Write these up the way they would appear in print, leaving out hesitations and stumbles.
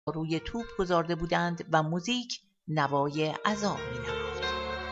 روی توپ گذارده بودند و موزیک نوای عزا می‌نواخت.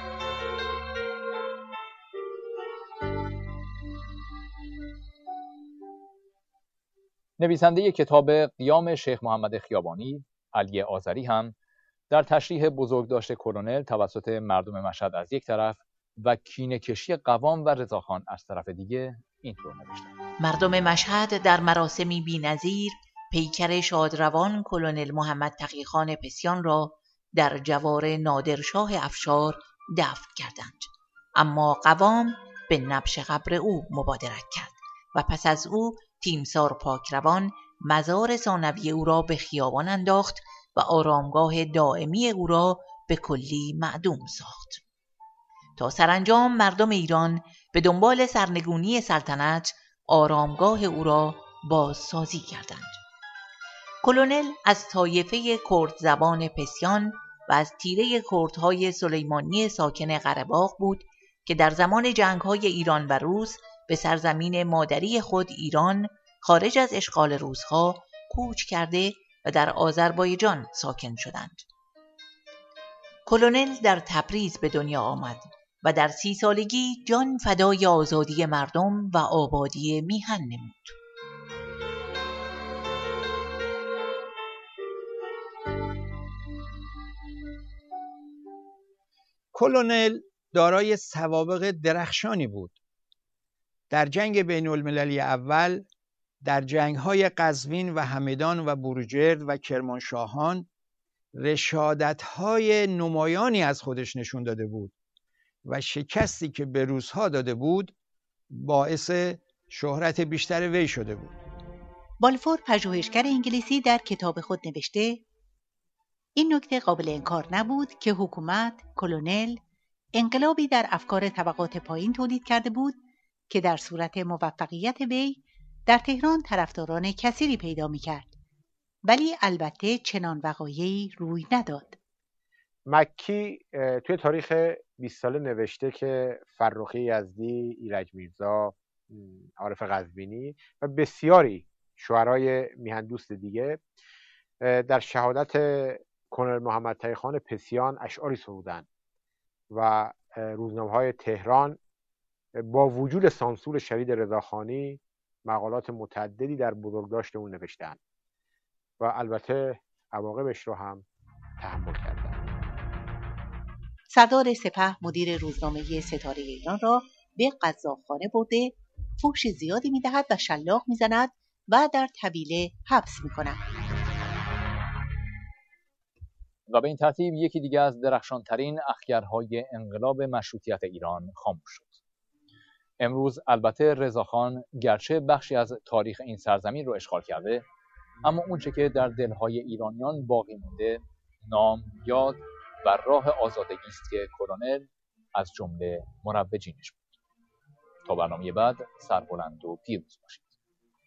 نویسنده کتاب قیام شیخ محمد خیابانی، علی آذری هم در تشریح بزرگداشت کلونل توسط مردم مشهد از یک طرف و کینه‌کشی قوام و رضاخان از طرف دیگه اینطور نوشته: مردم مشهد در مراسمی بی‌نظیر پیکر شادروان کلونل محمد تقی‌خان پسیان را در جوار نادرشاه افشار دفن کردند، اما قوام به نبش قبر او مبادرت کرد و پس از او تیمسار پاکروان مزار ثانوی او را به خیابان انداخت و آرامگاه دائمی او را به کلی معدوم ساخت. تا سرانجام مردم ایران به دنبال سرنگونی سلطنت آرامگاه او را بازسازی کردند. کلونل از طایفه کرد زبان پسیان و از تیره کردهای سلیمانی ساکن قره‌باغ بود که در زمان جنگ‌های ایران و روس به سرزمین مادری خود ایران خارج از اشغال روس‌ها کوچ کرده و در آذربایجان ساکن شدند. کلونل در تبریز به دنیا آمد و در 30 سالگی جان فدای آزادی مردم و آبادی میهن نمود. کلونل دارای سوابق درخشانی بود. در جنگ بین المللی اول، در جنگ‌های قزوین و همدان و بروجرد و کرمانشاهان رشادت‌های نمایانی از خودش نشون داده بود و شکستی که به روس‌ها داده بود باعث شهرت بیشتر وی شده بود. بالفور پژوهشگر انگلیسی در کتاب خود نوشته: این نکته قابل انکار نبود که حکومت کلونل انقلابی در افکار طبقات پایین تولید کرده بود که در صورت موفقیت وی در تهران طرفداران کثیری پیدا می‌کرد، ولی البته چنان وقایعی روی نداد. مکی توی تاریخ 20 ساله نوشته که فرخی یزدی، ایرج میرزا، عارف قزوینی و بسیاری شعرای میهندوست دیگه در شهادت کلونل محمد تقی‌خان پسیان اشعاری سرودند و روزنامه‌های تهران با وجود سانسور شدید رضاخانی مقالات متعددی در بزرگداشت اون نوشتند و البته عواقبش رو هم تحمل کردند. سردار سپه مدیر روزنامه ستاره ایران را به قزاقخانه برده فحش زیادی می‌دهد و شلاق می‌زند و در طویله حبس می‌کند. و به این ترتیب یکی دیگه از درخشانترین اخگرهای انقلاب مشروطیت ایران خاموش شد. امروز البته رضاخان گرچه بخشی از تاریخ این سرزمین رو اشغال کرده، اما اونچه که در دلهای ایرانیان باقی مونده نام، یاد و راه آزادگی است که کلونل از جمله مروجینش بود. تا برنامه بعد سربلند و پیروز باشید.